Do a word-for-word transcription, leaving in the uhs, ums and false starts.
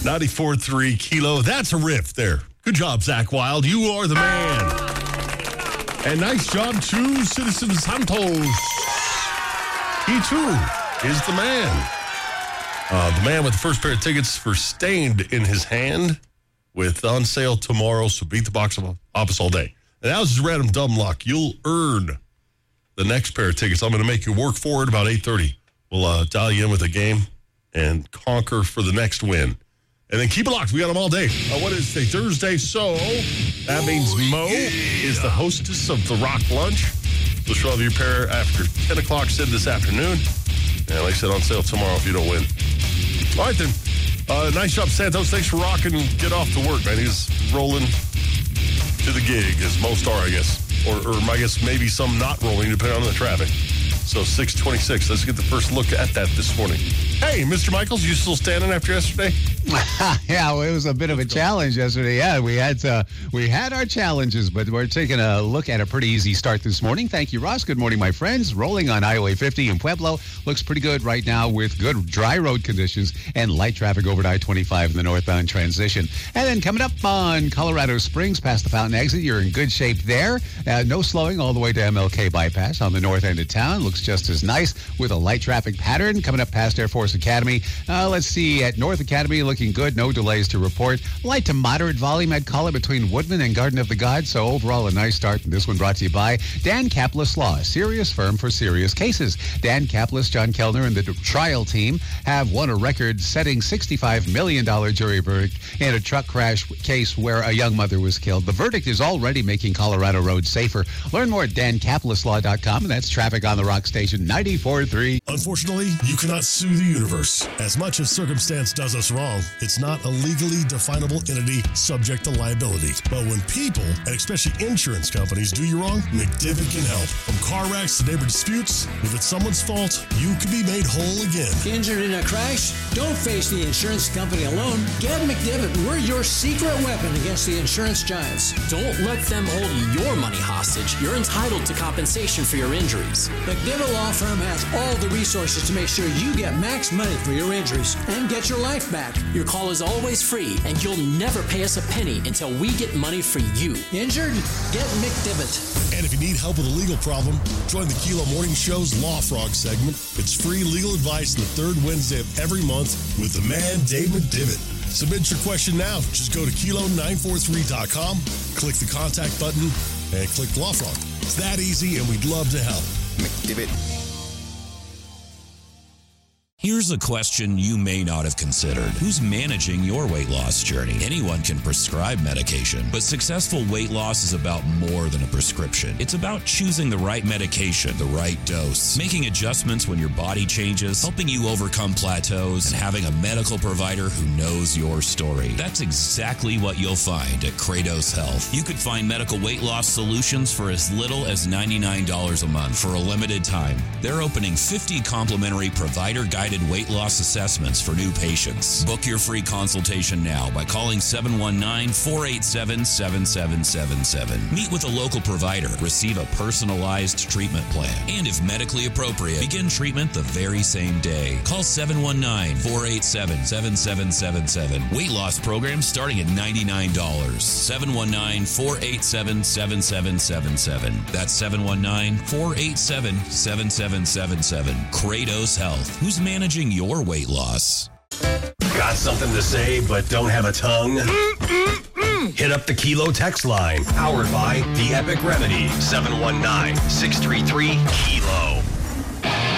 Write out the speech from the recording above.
ninety-four point three Kilo. That's a riff there. Good job, Zach Wild. You are the man. And nice job to Citizen Santos. He, too, is the man. Uh, the man with the first pair of tickets for Stained in his hand with on sale tomorrow, so beat the box office all day. And that was just random dumb luck. You'll earn the next pair of tickets. I'm going to make you work for it about eight thirty. We'll uh, dial you in with a game and conquer for the next win. And then keep it locked. We got them all day. Uh, what is today? Thursday, so that means Mo is the hostess of the Rock Lunch. So she'll have your pair after ten o'clock, Sid, this afternoon. And like I said, on sale tomorrow if you don't win. All right, then. Uh, nice job, Santos. Thanks for rocking. Get off to work, man. He's rolling to the gig, as most are, I guess. Or, or I guess maybe some not rolling, depending on the traffic. So six twenty-six. Let's get the first look at that this morning. Hey, Mister Michaels, you still standing after yesterday? Yeah, well, it was a bit of a challenge yesterday. Yeah, we had uh, we had our challenges, but we're taking a look at a pretty easy start this morning. Thank you, Ross. Good morning, my friends. Rolling on Highway fifty in Pueblo. Looks pretty good right now with good dry road conditions and light traffic over to I twenty-five in the northbound transition. And then coming up on Colorado Springs past the Fountain exit, you're in good shape there. Uh, no slowing all the way to M L K bypass on the north end of town. Looks just as nice with a light traffic pattern coming up past Air Force Academy. Uh, let's see, at North Academy, looking good. No delays to report. Light to moderate volume, I'd call it, between Woodman and Garden of the Gods. So overall, a nice start. And this one brought to you by Dan Caplis Law, a serious firm for serious cases. Dan Caplis, John Kellner, and the trial team have won a record-setting sixty-five million dollars jury verdict in a truck crash case where a young mother was killed. The verdict is already making Colorado roads safer. Learn more at dan caplis law dot com, and that's traffic on the Rock Station ninety-four point three. Unfortunately, you cannot sue the universe. As much as circumstance does us wrong, it's not a legally definable entity subject to liability. But when people, and especially insurance companies, do you wrong, McDivitt can help. From car wrecks to neighbor disputes, if it's someone's fault, you can be made whole again. Injured in a crash? Don't face the insurance company alone. Get McDivitt. We're your secret weapon against the insurance giants. Don't let them hold your money hostage. You're entitled to compensation for your injuries. McDivitt Law Firm has all the resources to make sure you get max money for your injuries and get your life back. Your call is always free, and you'll never pay us a penny until we get money for you. Injured? Get McDivitt. And if you need help with a legal problem, join the Kilo Morning Show's Law Frog segment. It's free legal advice on the third Wednesday of every month with the man, Dave McDivitt. Submit your question now. Just go to kilo nine four three dot com, click the contact button, and click Law Frog. It's that easy, and we'd love to help. McDivitt. Here's a question you may not have considered. Who's managing your weight loss journey? Anyone can prescribe medication, but successful weight loss is about more than a prescription. It's about choosing the right medication, the right dose, making adjustments when your body changes, helping you overcome plateaus, and having a medical provider who knows your story. That's exactly what you'll find at Kratos Health. You could find medical weight loss solutions for as little as ninety-nine dollars a month for a limited time. They're opening fifty complimentary provider-guided weight loss assessments for new patients. Book your free consultation now by calling seven one nine, four eight seven, seven seven seven seven. Meet with a local provider, receive a personalized treatment plan, and if medically appropriate, begin treatment the very same day. Call seven one nine, four eight seven, seven seven seven seven. Weight loss program starting at ninety-nine dollars. seven one nine, four eight seven, seven seven seven seven. That's seven one nine, four eight seven, seven seven seven seven. Kratos Health. Who's managing Managing your weight loss. Got something to say but don't have a tongue? Hit up the Kilo text line, powered by The Epic Remedy, seven one nine, six three three, Kilo.